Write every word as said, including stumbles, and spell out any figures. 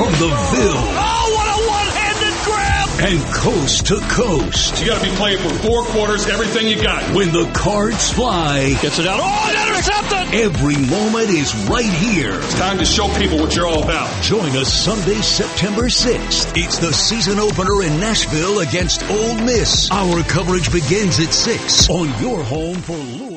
From the Ville. Oh, what a one-handed grab! And coast to coast. You got to be playing for four quarters, everything you got. When the Cards fly. Gets it out. Oh, and intercepted! Every moment is right here. It's time to show people what you're all about. Join us Sunday, September sixth. It's the season opener in Nashville against Ole Miss. Our coverage begins at six on your home for Louisville.